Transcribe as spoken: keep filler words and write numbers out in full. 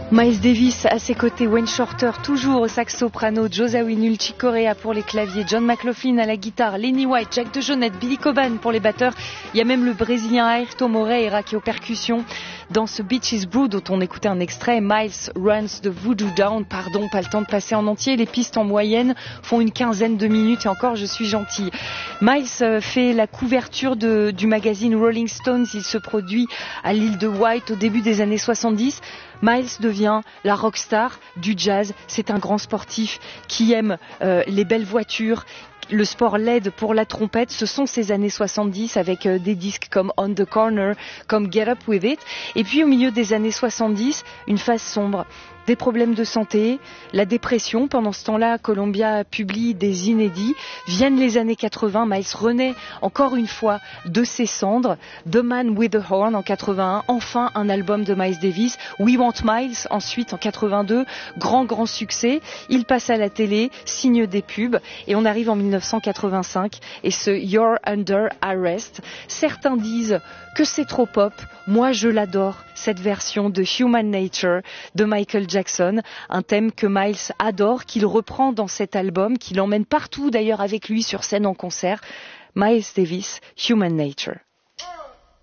Miles Davis à ses côtés, Wayne Shorter toujours au sax-soprano, Joe Zawinul, Chick Corea pour les claviers, John McLaughlin à la guitare, Lenny White, Jack DeJohnette, Billy Coban pour les batteurs. Il y a même le Brésilien Ayrton Moreira qui est aux percussions. Dans ce Beaches Brew dont on écoutait un extrait, Miles Runs de Voodoo Down, pardon, pas le temps de passer en entier. Les pistes en moyenne font une quinzaine de minutes et encore je suis gentille. Miles fait la couverture de, du magazine Rolling Stones. Il se produit à l'île de Wight au début des années soixante-dix. Miles devient la rockstar du jazz. C'est un grand sportif qui aime euh, les belles voitures. Le sport l'aide pour la trompette. Ce sont ces années soixante-dix avec euh, des disques comme On the Corner, comme Get Up With It. Et puis au milieu des années soixante-dix, une phase sombre. Des problèmes de santé, la dépression. Pendant ce temps-là, Columbia publie des inédits. Viennent les années quatre-vingts. Miles renaît encore une fois de ses cendres. The Man with the Horn en quatre-vingt-un. Enfin, un album de Miles Davis. We Want Miles ensuite en quatre-vingt-deux. Grand, grand succès. Il passe à la télé, signe des pubs. Et on arrive en mille neuf cent quatre-vingt-cinq. Et ce You're Under Arrest. Certains disent que c'est trop pop. Moi, je l'adore. Cette version de Human Nature de Michael Jackson, un thème que Miles adore, qu'il reprend dans cet album, qu'il emmène partout d'ailleurs avec lui sur scène en concert. Miles Davis, Human Nature.